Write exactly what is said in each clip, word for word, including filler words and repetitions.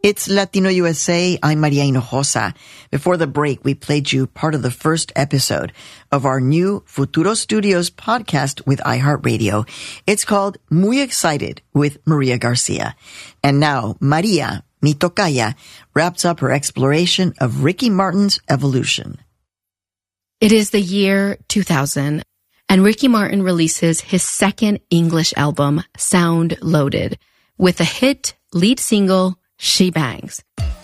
It's Latino U S A. I'm Maria Hinojosa. Before the break, we played you part of the first episode of our new Futuro Studios podcast with iHeartRadio. It's called Muy Excited with Maria Garcia. And now, Maria, mi tocaya, wraps up her exploration of Ricky Martin's evolution. It is the year two thousand, and Ricky Martin releases his second English album, Sound Loaded, with a hit lead single, She Bangs.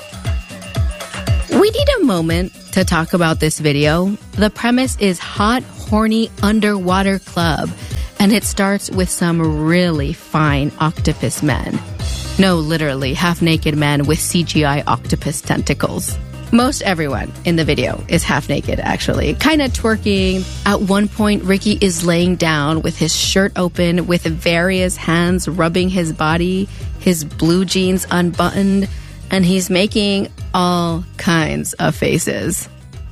We need a moment to talk about this video. The premise is hot, horny underwater club, and it starts with some really fine octopus men. No, literally, half-naked men with C G I octopus tentacles. Most everyone in the video is half naked, actually, kind of twerking. At one point, Ricky is laying down with his shirt open, with various hands rubbing his body, his blue jeans unbuttoned, and he's making all kinds of faces.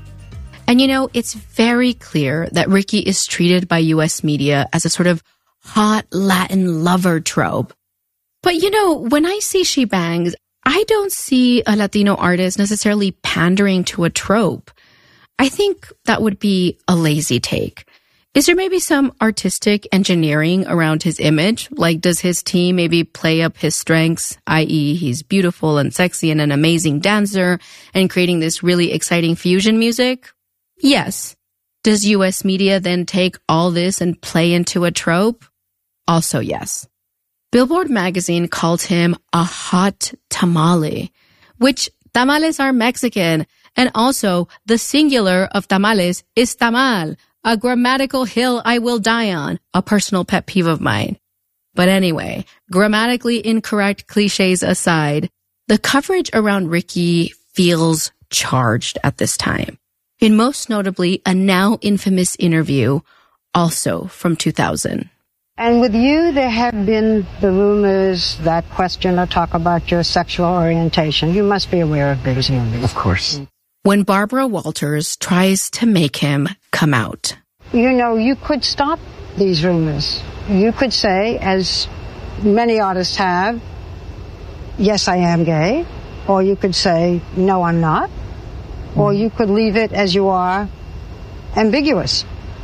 And you know, it's very clear that Ricky is treated by U S media as a sort of hot Latin lover trope. But you know, when I see She Bangs, I don't see a Latino artist necessarily pandering to a trope. I think that would be a lazy take. Is there maybe some artistic engineering around his image? Like, does his team maybe play up his strengths, that is he's beautiful and sexy and an amazing dancer, and creating this really exciting fusion music? Yes. Does U S media then take all this and play into a trope? Also yes. Billboard magazine called him a hot tamale, which tamales are Mexican, and also the singular of tamales is tamal, a grammatical hill I will die on, a personal pet peeve of mine. But anyway, grammatically incorrect cliches aside, the coverage around Ricky feels charged at this time. In most notably a now infamous interview, also from two thousand. And with you, there have been the rumors that question or talk about your sexual orientation. You must be aware of these rumors. Of course. When Barbara Walters tries to make him come out. You know, you could stop these rumors. You could say, as many artists have, yes, I am gay. Or you could say, no, I'm not. Or you could leave it as you are, ambiguous.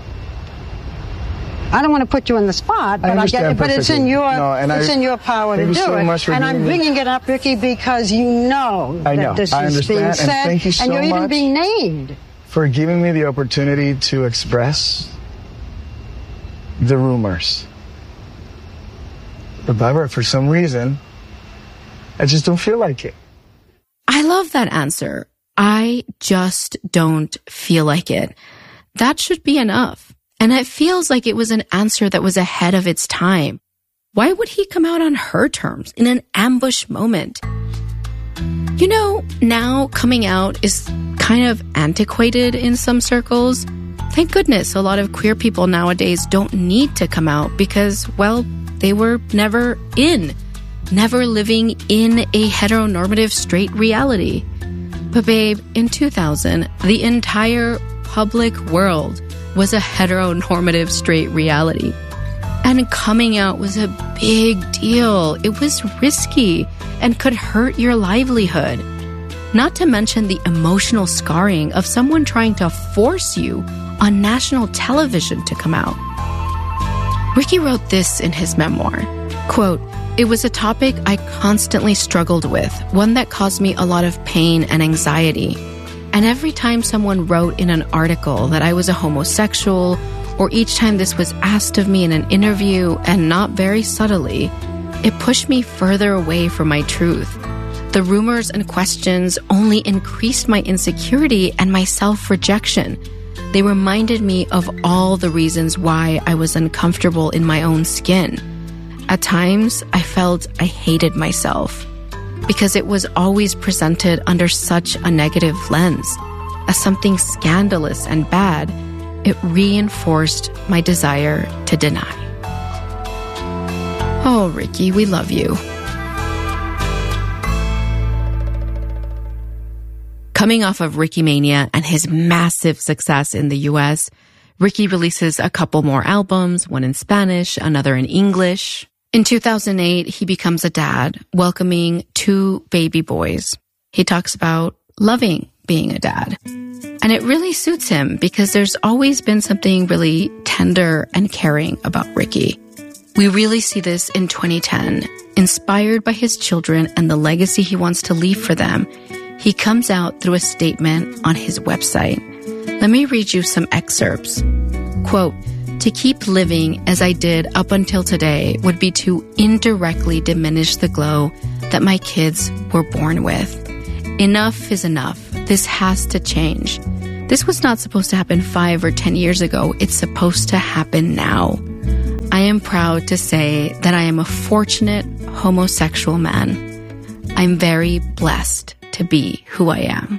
I don't want to put you on the spot, but, I I get, but it's in your no, it's I, in your power to do so it. And I'm bringing me. it up, Ricky, because you know I know. that this I is being and said, thank you so and you're much even being named. For giving me the opportunity to express the rumors. But Barbara, for some reason, I just don't feel like it. I love that answer. I just don't feel like it. That should be enough. And it feels like it was an answer that was ahead of its time. Why would he come out on her terms in an ambush moment? You know, now coming out is kind of antiquated in some circles. Thank goodness a lot of queer people nowadays don't need to come out because, well, they were never in, never living in a heteronormative straight reality. But babe, in two thousand, the entire public world was a heteronormative straight reality. And coming out was a big deal. It was risky and could hurt your livelihood. Not to mention the emotional scarring of someone trying to force you on national television to come out. Ricky wrote this in his memoir, quote, "It was a topic I constantly struggled with, one that caused me a lot of pain and anxiety. And every time someone wrote in an article that I was a homosexual, or each time this was asked of me in an interview, and not very subtly, it pushed me further away from my truth. The rumors and questions only increased my insecurity and my self-rejection. They reminded me of all the reasons why I was uncomfortable in my own skin. At times, I felt I hated myself, because it was always presented under such a negative lens. As something scandalous and bad, it reinforced my desire to deny." Oh, Ricky, we love you. Coming off of Ricky Mania and his massive success in the U S, Ricky releases a couple more albums, one in Spanish, another in English. In two thousand eight, he becomes a dad, welcoming two baby boys. He talks about loving being a dad. And it really suits him because there's always been something really tender and caring about Ricky. We really see this in twenty ten. Inspired by his children and the legacy he wants to leave for them, he comes out through a statement on his website. Let me read you some excerpts. Quote, "To keep living as I did up until today would be to indirectly diminish the glow that my kids were born with. Enough is enough. This has to change. This was not supposed to happen five or ten years ago. It's supposed to happen now. I am proud to say that I am a fortunate homosexual man. I'm very blessed to be who I am."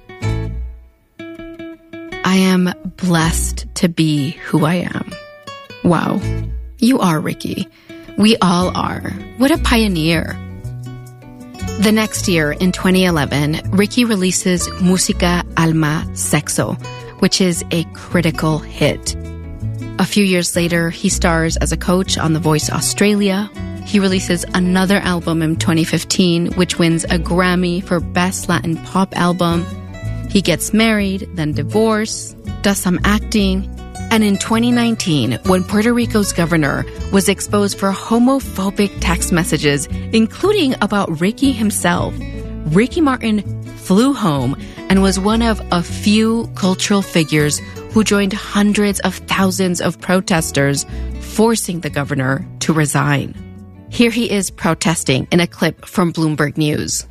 I am blessed to be who I am. Wow. You are, Ricky. We all are. What a pioneer. The next year, in twenty eleven, Ricky releases Música, Alma, Sexo, which is a critical hit. A few years later, he stars as a coach on The Voice Australia. He releases another album in twenty fifteen, which wins a Grammy for Best Latin Pop Album. He gets married, then divorced, does some acting, and in twenty nineteen, when Puerto Rico's governor was exposed for homophobic text messages, including about Ricky himself, Ricky Martin flew home and was one of a few cultural figures who joined hundreds of thousands of protesters, forcing the governor to resign. Here he is protesting in a clip from Bloomberg News.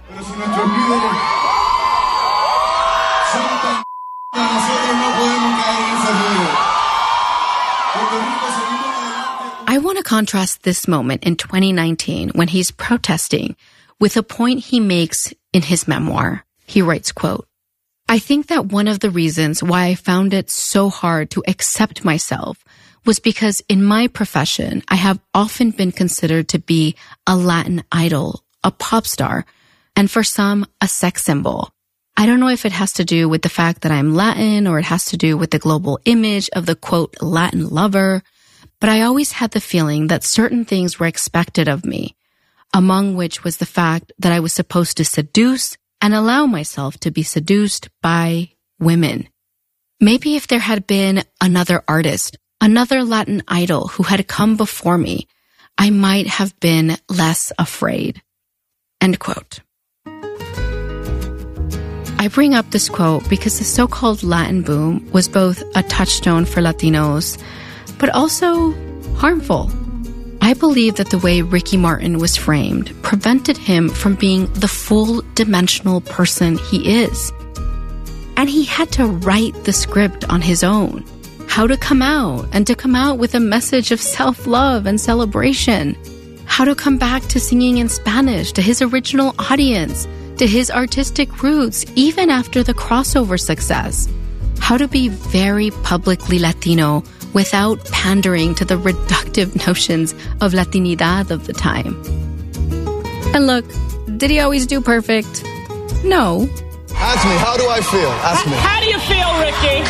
I want to contrast this moment in twenty nineteen when he's protesting with a point he makes in his memoir. He writes, quote, "I think that one of the reasons why I found it so hard to accept myself was because in my profession, I have often been considered to be a Latin idol, a pop star, and for some, a sex symbol. I don't know if it has to do with the fact that I'm Latin or it has to do with the global image of the, quote, Latin lover, but I always had the feeling that certain things were expected of me, among which was the fact that I was supposed to seduce and allow myself to be seduced by women. Maybe if there had been another artist, another Latin idol who had come before me, I might have been less afraid." End quote. I bring up this quote because the so-called Latin boom was both a touchstone for Latinos, but also harmful. I believe that the way Ricky Martin was framed prevented him from being the full-dimensional person he is. And he had to write the script on his own. How to come out, and to come out with a message of self-love and celebration. How to come back to singing in Spanish, to his original audience, to his artistic roots, even after the crossover success. How to be very publicly Latino without pandering to the reductive notions of Latinidad of the time. And look, did he always do perfect? No. Ask me, how do I feel? Ask me. How do you feel, Ricky?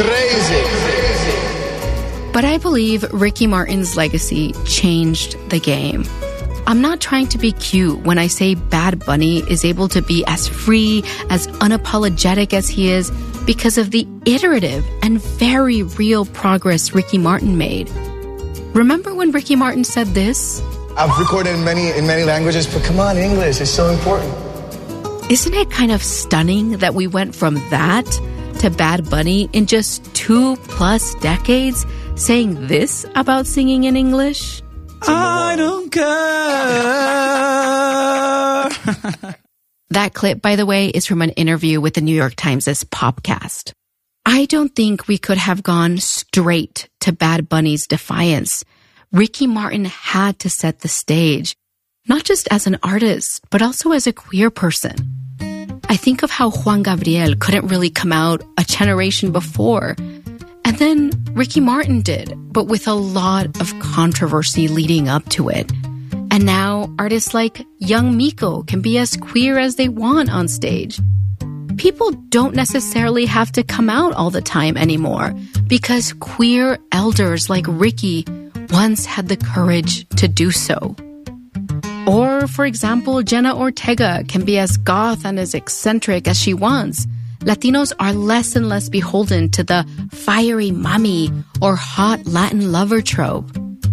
Crazy. But I believe Ricky Martin's legacy changed the game. I'm not trying to be cute when I say Bad Bunny is able to be as free, as unapologetic as he is because of the iterative and very real progress Ricky Martin made. Remember when Ricky Martin said this? I've recorded in many in many languages, but come on, English is so important. Isn't it kind of stunning that we went from that to Bad Bunny in just two plus decades saying this about singing in English? I don't care. That clip, by the way, is from an interview with the New York Times' Popcast. I don't think we could have gone straight to Bad Bunny's defiance. Ricky Martin had to set the stage, not just as an artist, but also as a queer person. I think of how Juan Gabriel couldn't really come out a generation before. And then Ricky Martin did, but with a lot of controversy leading up to it. And now artists like Young Miko can be as queer as they want on stage. People don't necessarily have to come out all the time anymore because queer elders like Ricky once had the courage to do so. Or, for example, Jenna Ortega can be as goth and as eccentric as she wants. Latinos are less and less beholden to the fiery mommy or hot Latin lover trope.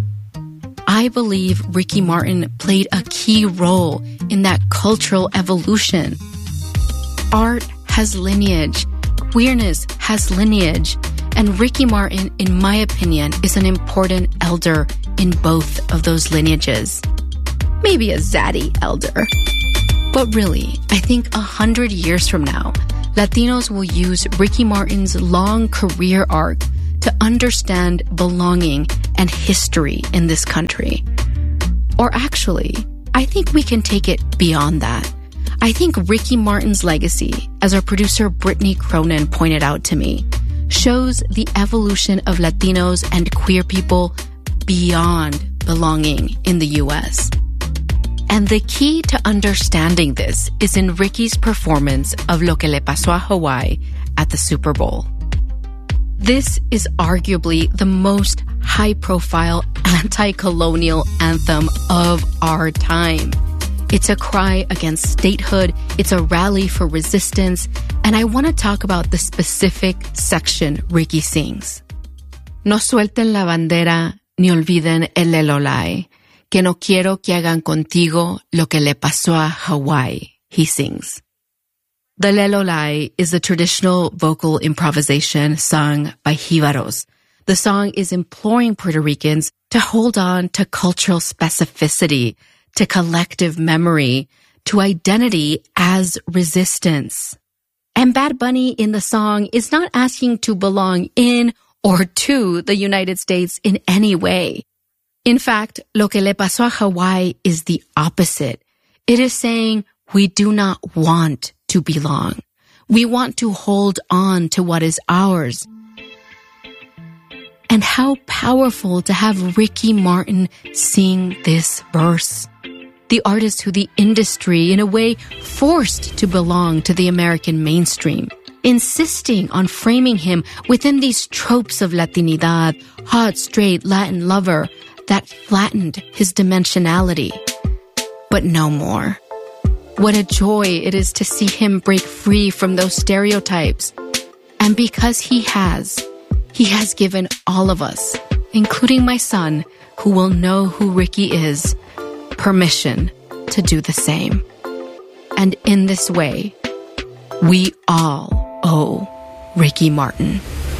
I believe Ricky Martin played a key role in that cultural evolution. Art has lineage, queerness has lineage, and Ricky Martin, in my opinion, is an important elder in both of those lineages. Maybe a zaddy elder. But really, I think a hundred years from now, Latinos will use Ricky Martin's long career arc to understand belonging and history in this country. Or actually, I think we can take it beyond that. I think Ricky Martin's legacy, as our producer Brittany Cronin pointed out to me, shows the evolution of Latinos and queer people beyond belonging in the U S. And the key to understanding this is in Ricky's performance of Lo que le pasó a Hawaii at the Super Bowl. This is arguably the most high-profile anti-colonial anthem of our time. It's a cry against statehood, it's a rally for resistance, and I want to talk about the specific section Ricky sings. No suelten la bandera, ni olviden el lelolai. Que no quiero que hagan contigo lo que le pasó a Hawaii, he sings. The lelolai is a traditional vocal improvisation sung by jibaros. The song is imploring Puerto Ricans to hold on to cultural specificity, to collective memory, to identity as resistance. And Bad Bunny in the song is not asking to belong in or to the United States in any way. In fact, Lo que le pasó a Hawaii is the opposite. It is saying we do not want to belong. We want to hold on to what is ours. And how powerful to have Ricky Martin sing this verse. The artist who the industry, in a way, forced to belong to the American mainstream, insisting on framing him within these tropes of Latinidad, hot, straight, Latin lover, that flattened his dimensionality. But no more. What a joy it is to see him break free from those stereotypes. And because he has, he has given all of us, including my son, who will know who Ricky is, permission to do the same. And in this way, we all owe Ricky Martin.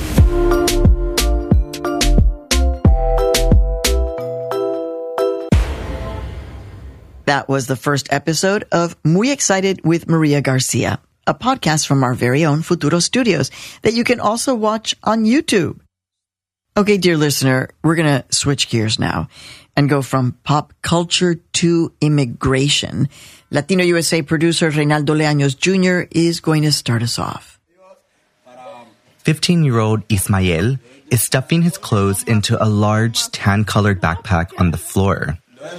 That was the first episode of Muy Excited with Maria Garcia, a podcast from our very own Futuro Studios that you can also watch on YouTube. Okay, dear listener, we're going to switch gears now and go from pop culture to immigration. Latino U S A producer Reynaldo Leaños Junior is going to start us off. fifteen-year-old Ismael is stuffing his clothes into a large tan-colored backpack on the floor.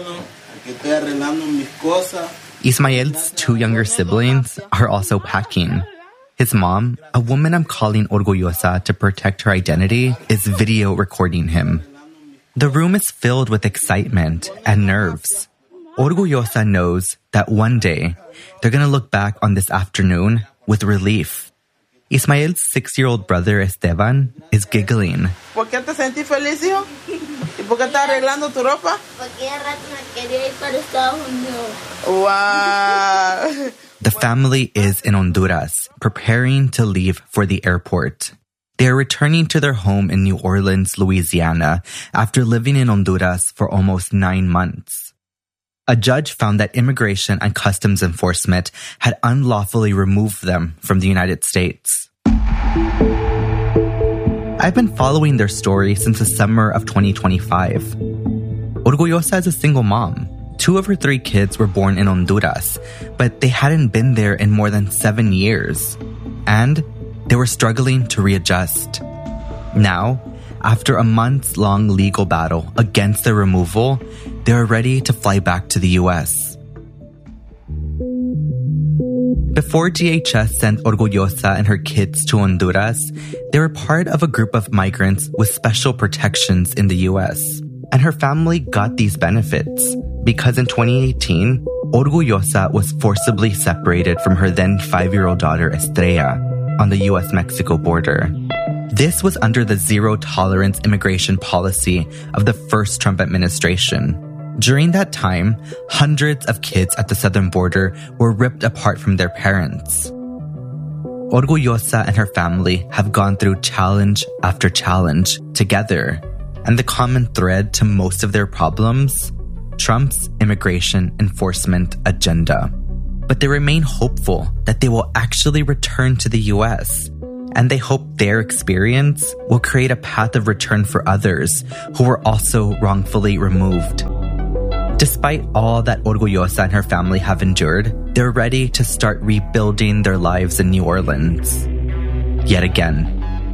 Ismael's two younger siblings are also packing. His mom, a woman I'm calling Orgullosa to protect her identity, is video recording him. The room is filled with excitement and nerves. Orgullosa knows that one day they're going to look back on this afternoon with relief. Ismael's six-year-old brother Esteban is giggling. ¿Por qué te sentí feliz, hijo? ¿Y por qué estás arreglando tu ropa? Porque ya rato me quería ir para Estados Unidos. Wow. The family is in Honduras, preparing to leave for the airport. They are returning to their home in New Orleans, Louisiana, after living in Honduras for almost nine months. A judge found that Immigration and Customs Enforcement had unlawfully removed them from the United States. I've been following their story since the summer of twenty twenty-five. Orgullosa is a single mom. Two of her three kids were born in Honduras, but they hadn't been there in more than seven years. And they were struggling to readjust. Now, after a months-long legal battle against their removal, they are ready to fly back to the U S. Before D H S sent Orgullosa and her kids to Honduras, they were part of a group of migrants with special protections in the U S. And her family got these benefits. because in twenty eighteen, Orgullosa was forcibly separated from her then five-year-old daughter Estrella on the U S Mexico border. This was under the zero-tolerance immigration policy of the first Trump administration. During that time, hundreds of kids at the southern border were ripped apart from their parents. Orgullosa and her family have gone through challenge after challenge together, and the common thread to most of their problems? Trump's immigration enforcement agenda. But they remain hopeful that they will actually return to the U S, and they hope their experience will create a path of return for others who were also wrongfully removed. Despite all that Orgullosa and her family have endured, they're ready to start rebuilding their lives in New Orleans. Yet again.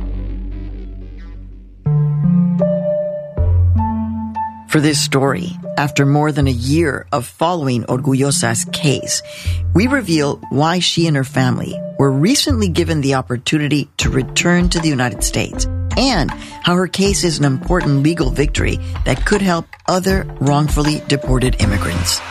For this story, after more than a year of following Orgullosa's case, we reveal why she and her family were recently given the opportunity to return to the United States, and how her case is an important legal victory that could help other wrongfully deported immigrants.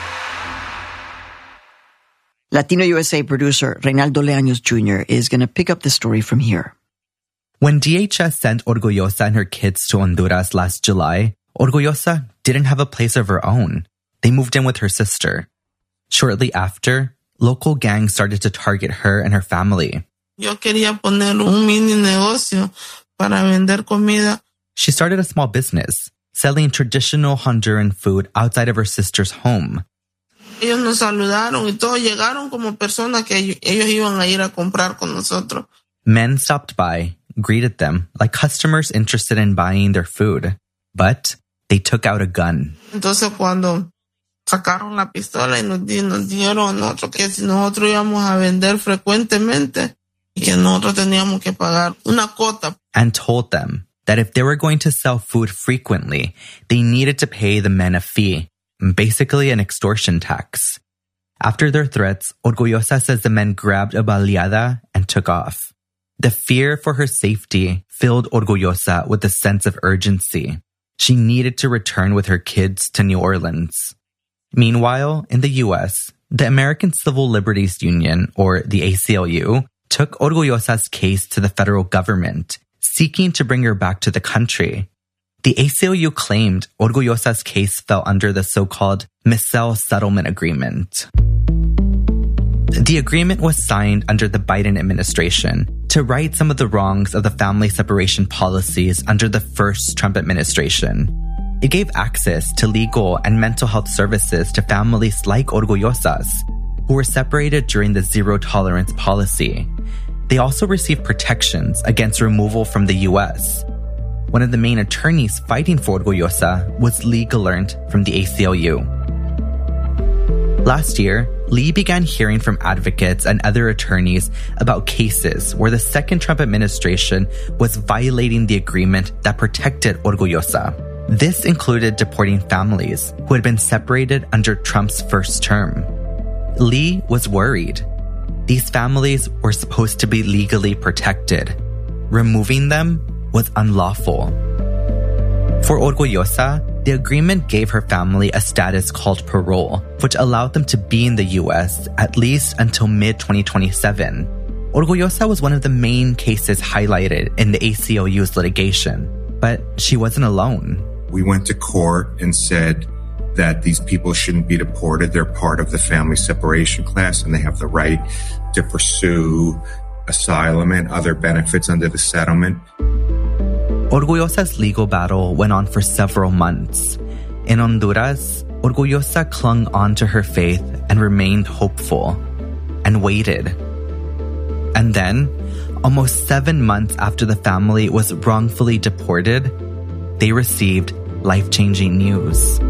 Latino U S A producer Reynaldo Leaños Junior is going to pick up the story from here. When D H S sent Orgullosa and her kids to Honduras last July, Orgullosa didn't have a place of her own. They moved in with her sister. Shortly after, local gangs started to target her and her family. Yo quería poner un mini negocio para vender comida. She started a small business, selling traditional Honduran food outside of her sister's home. Ellos nos saludaron y todos llegaron como personas que ellos iban a ir a comprar con nosotros. Men stopped by, greeted them like customers interested in buying their food. But they took out a gun. Entonces cuando sacaron la pistola y nos, di, nos dieron a nosotros que si nosotros íbamos a vender frecuentemente y que nosotros teníamos que pagar una cuota. And told them that if they were going to sell food frequently, they needed to pay the men a fee, basically an extortion tax. After their threats, Orgullosa says the men grabbed a baleada and took off. The fear for her safety filled Orgullosa with a sense of urgency. She needed to return with her kids to New Orleans. Meanwhile, in the U S, the American Civil Liberties Union, or the A C L U, took Orgullosa's case to the federal government, seeking to bring her back to the country. The A C L U claimed Orgullosa's case fell under the so-called Missel Settlement Agreement. The agreement was signed under the Biden administration to right some of the wrongs of the family separation policies under the first Trump administration. It gave access to legal and mental health services to families like Orgullosa's, who were separated during the zero-tolerance policy. They also received protections against removal from the U S. One of the main attorneys fighting for Orgullosa was Lee Gallant from the A C L U. Last year, Lee began hearing from advocates and other attorneys about cases where the second Trump administration was violating the agreement that protected Orgullosa. This included deporting families who had been separated under Trump's first term. Lee was worried. These families were supposed to be legally protected. Removing them was unlawful. For Orgullosa, the agreement gave her family a status called parole, which allowed them to be in the U S at least until mid twenty twenty-seven. Orgullosa was one of the main cases highlighted in the A C L U's litigation, but she wasn't alone. We went to court and said that these people shouldn't be deported. They're part of the family separation class and they have the right to pursue asylum and other benefits under the settlement. Orgullosa's legal battle went on for several months. In Honduras, Orgullosa clung on to her faith and remained hopeful, and waited. And then, almost seven months after the family was wrongfully deported, they received life-changing news.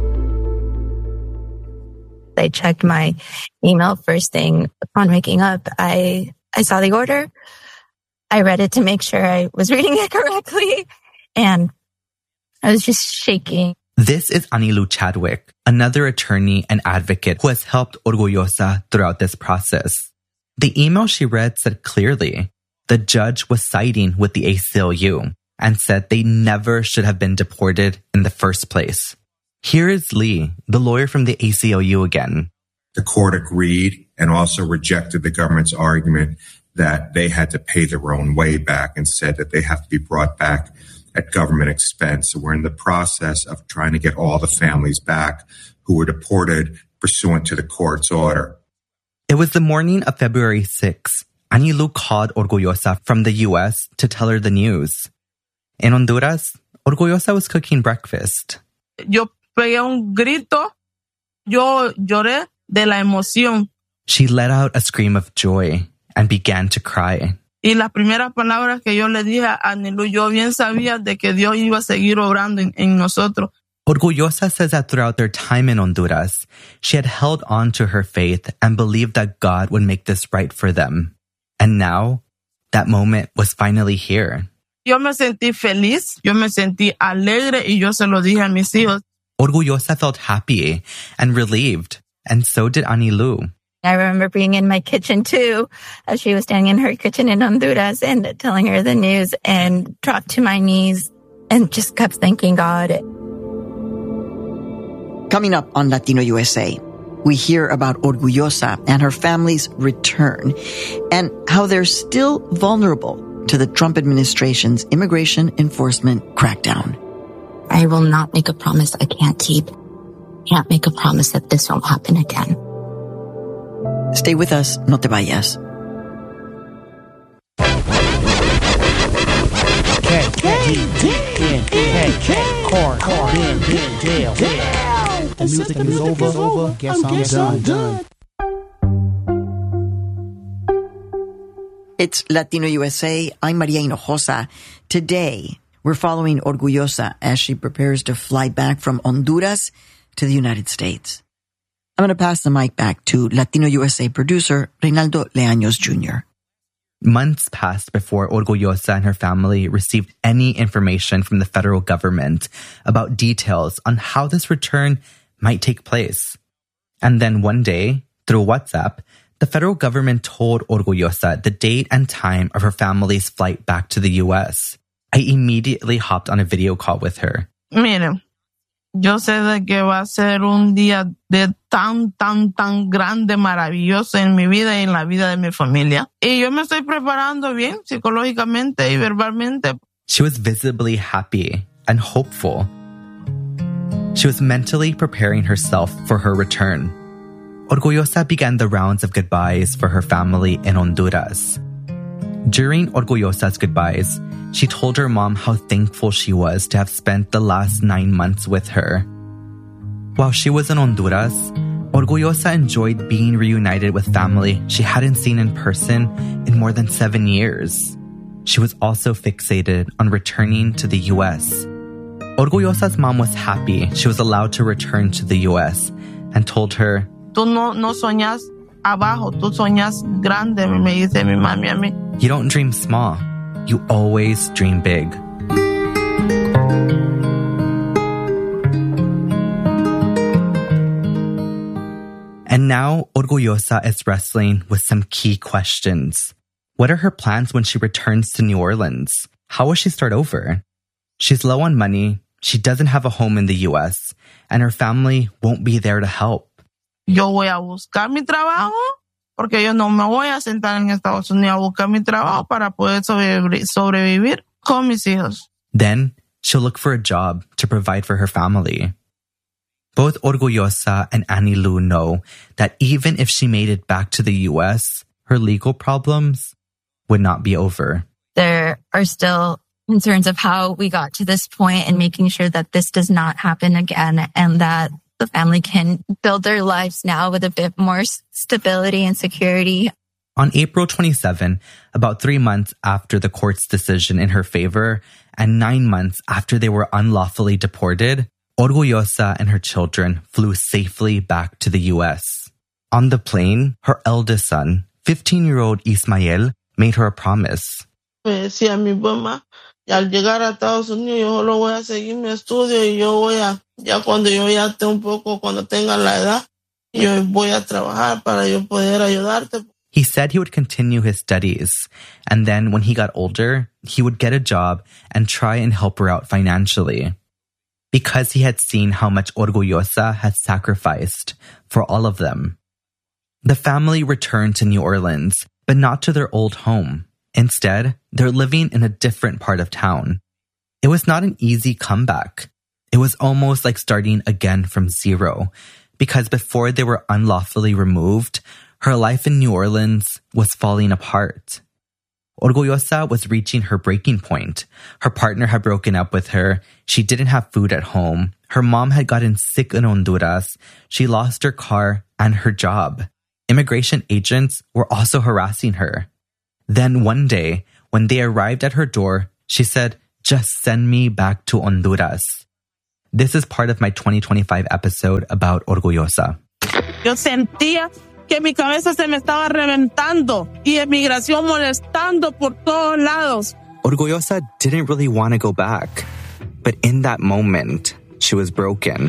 I checked my email first thing upon waking up. I, I saw the order. I read it to make sure I was reading it correctly, and I was just shaking. This is Anilu Chadwick, another attorney and advocate who has helped Orgullosa throughout this process. The email she read said clearly the judge was siding with the A C L U and said they never should have been deported in the first place. Here is Lee, the lawyer from the A C L U again. The court agreed and also rejected the government's argument that they had to pay their own way back and said that they have to be brought back at government expense. So we're in the process of trying to get all the families back who were deported pursuant to the court's order. It was the morning of February sixth. Anilu called Orgullosa from the U S to tell her the news. In Honduras, Orgullosa was cooking breakfast. Yo pegué un grito. Yo lloré de la emoción. She let out a scream of joy and began to cry. Y las primeras palabras que yo le dije a Anilu, yo bien sabía de que Dios iba a seguir obrando en, en nosotros. Orgullosa says that throughout their time in Honduras, she had held on to her faith and believed that God would make this right for them. And now, that moment was finally here. Yo me sentí feliz, yo me sentí alegre y yo se lo dije a mis hijos. Orgullosa felt happy and relieved, and so did Anilu. I remember being in my kitchen too, as she was standing in her kitchen in Honduras and telling her the news, and dropped to my knees and just kept thanking God. Coming up on Latino U S A, we hear about Orgullosa and her family's return and how they're still vulnerable to the Trump administration's immigration enforcement crackdown. I will not make a promise I can't keep. Can't make a promise that this won't happen again. Stay with us, no te vayas. The music is over. Guess I'm done. It's Latino U S A. I'm Maria Hinojosa. Today, we're following Orgullosa as she prepares to fly back from Honduras to the United States. I'm going to pass the mic back to Latino U S A producer Reynaldo Leaños Junior Months passed before Orgullosa and her family received any information from the federal government about details on how this return might take place. And then one day, through WhatsApp, the federal government told Orgullosa the date and time of her family's flight back to the U S. I immediately hopped on a video call with her. Miren, yo sé de que va a ser un día de tan, tan, tan grande, maravilloso en mi vida y en la vida de mi familia. Y yo me estoy preparando bien psicológicamente y verbalmente. She was visibly happy and hopeful. She was mentally preparing herself for her return. Orgullosa began the rounds of goodbyes for her family in Honduras. During Orgullosa's goodbyes, she told her mom how thankful she was to have spent the last nine months with her. While she was in Honduras, Orgullosa enjoyed being reunited with family she hadn't seen in person in more than seven years. She was also fixated on returning to the U S. Orgullosa's mom was happy she was allowed to return to the U S and told her, Tú no, no soñas abajo, tú soñas grande, me dice mi mami a mí. You don't dream small. You always dream big. And now Orgullosa is wrestling with some key questions. What are her plans when she returns to New Orleans? How will she start over? She's low on money, she doesn't have a home in the U S, and her family won't be there to help. Yo voy a buscar mi trabajo, porque yo no me voy a sentar en Estados Unidos a buscar mi trabajo para poder sobrevivir, sobrevivir con mis hijos. Then she'll look for a job to provide for her family. Both Orgullosa and Anilu know that even if she made it back to the U S, her legal problems would not be over. There are still concerns of how we got to this point and making sure that this does not happen again and that the family can build their lives now with a bit more stability and security. On April twenty-seventh, about three months after the court's decision in her favor and nine months after they were unlawfully deported, Orgullosa and her children flew safely back to the U S. On the plane, her eldest son, fifteen-year-old Ismael, made her a promise. Me decía mi mamá, y al llegar a Estados Unidos yo solo voy a seguir mi estudio y yo voy a, ya cuando yo ya esté un poco, cuando tenga la edad, yo voy a trabajar para yo poder ayudarte. He said he would continue his studies, and then when he got older, he would get a job and try and help her out financially. because he had seen how much Orgullosa had sacrificed for all of them. The family returned to New Orleans, but not to their old home. Instead, they're living in a different part of town. It was not an easy comeback. It was almost like starting again from zero, because before they were unlawfully removed, her life in New Orleans was falling apart. Orgullosa was reaching her breaking point. Her partner had broken up with her. She didn't have food at home. Her mom had gotten sick in Honduras. She lost her car and her job. Immigration agents were also harassing her. Then one day, when they arrived at her door, she said, "Just send me back to Honduras." This is part of my twenty twenty-five episode about Orgullosa. Yo sentía que mi cabeza se me estaba reventando y emigración molestando por todos lados. Orgullosa didn't really want to go back, but in that moment, she was broken.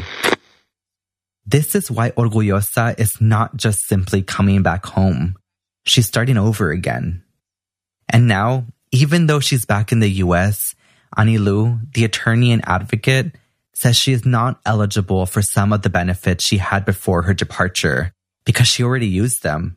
This is why Orgullosa is not just simply coming back home. She's starting over again. And now, even though she's back in the U S, Anilu, the attorney and advocate, says she is not eligible for some of the benefits she had before her departure because she already used them.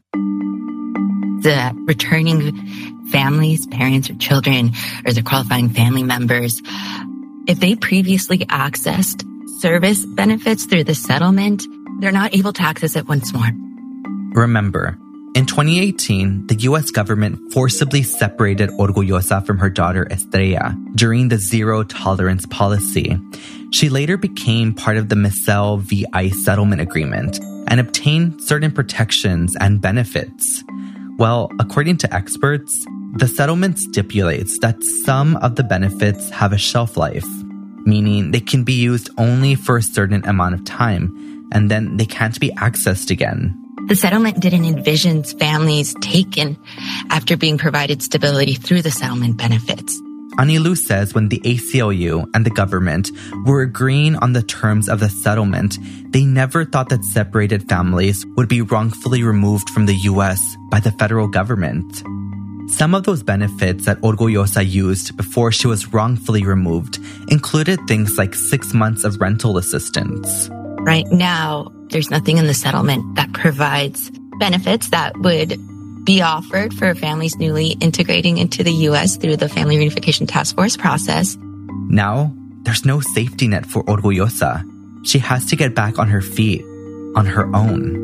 The returning families, parents or children, or the qualifying family members, if they previously accessed service benefits through the settlement, they're not able to access it once more. Remember, in twenty eighteen, the U S government forcibly separated Orgullosa from her daughter Estrella during the zero-tolerance policy. She later became part of the Missel v. ICE settlement agreement and obtained certain protections and benefits. Well, according to experts, the settlement stipulates that some of the benefits have a shelf life, meaning they can be used only for a certain amount of time, and then they can't be accessed again. The settlement didn't envision families taken after being provided stability through the settlement benefits. Anilu says when the A C L U and the government were agreeing on the terms of the settlement, they never thought that separated families would be wrongfully removed from the U S by the federal government. Some of those benefits that Orgullosa used before she was wrongfully removed included things like six months of rental assistance. Right now, there's nothing in the settlement that provides benefits that would be offered for families newly integrating into the U S through the Family Reunification Task Force process. Now, there's no safety net for Orgullosa. She has to get back on her feet, on her own.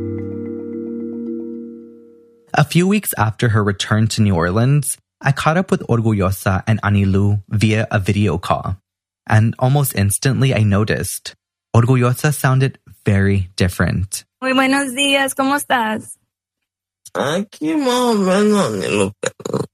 A few weeks after her return to New Orleans, I caught up with Orgullosa and Anilu via a video call. And almost instantly I noticed Orgullosa sounded very different. Muy buenos días, ¿cómo estás? Aquí más o menos ni lo pedo.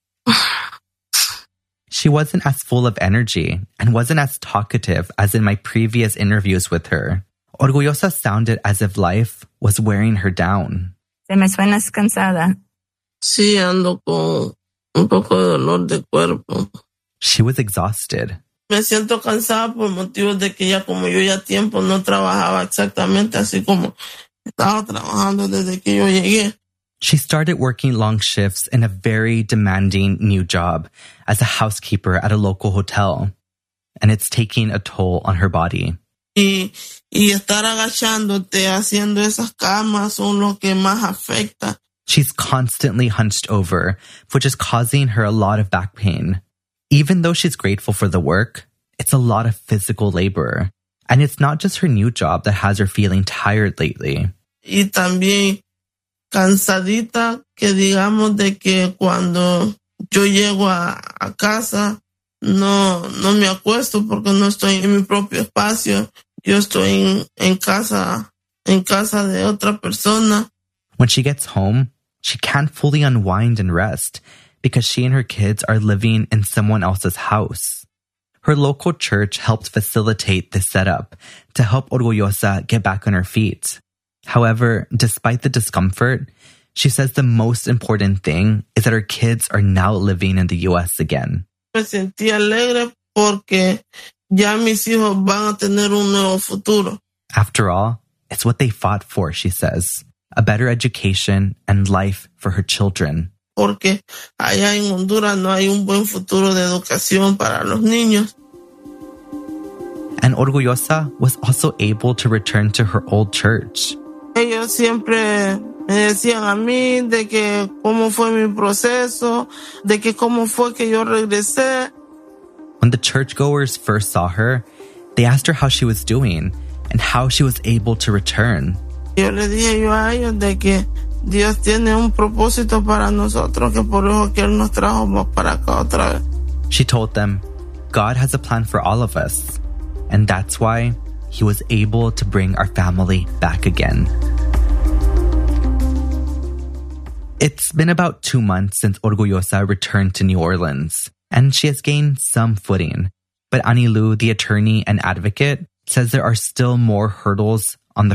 She wasn't as full of energy and wasn't as talkative as in my previous interviews with her. Orgullosa sounded as if life was wearing her down. ¿Te me suenas cansada? Sí, ando con un poco de dolor de cuerpo. She was exhausted. Me siento cansada por motivos de que ya como yo ya tiempo no trabajaba exactamente así como estaba trabajando desde que yo llegué. She started working long shifts in a very demanding new job as a housekeeper at a local hotel, and it's taking a toll on her body. Y, y estar agachándote haciendo esas camas son lo que más afecta. She's constantly hunched over, which is causing her a lot of back pain. Even though she's grateful for the work, it's a lot of physical labor. And it's not just her new job that has her feeling tired lately. Y también cansadita, que digamos de que cuando yo llego a, a casa, no, no me acuesto porque no estoy en mi propio espacio. Yo estoy en, en casa, en casa de otra persona. When she gets home, she can't fully unwind and rest because she and her kids are living in someone else's house. Her local church helped facilitate this setup to help Orgullosa get back on her feet. However, despite the discomfort, she says the most important thing is that her kids are now living in the U S again. Me sentí alegre porque ya mis hijos van a tener un nuevo futuro. After all, it's what they fought for, she says. A better education and life for her children. Porque allá en Honduras no hay un buen futuro de educación para los niños. And Orgullosa was also able to return to her old church. Ellos siempre me decían a mí de que cómo fue mi proceso, de que cómo fue que yo regresé. When the churchgoers first saw her, they asked her how she was doing and how she was able to return. Yo le dije yo a ellos de que Dios tiene un propósito para nosotros, que por eso que Él nos trajo para acá otra vez. She told them, God has a plan for all of us, and that's why He was able to bring our family back again. It's been about two months since Orgullosa returned to New Orleans, and she has gained some footing. But Anilu, the attorney and advocate, says there are still more hurdles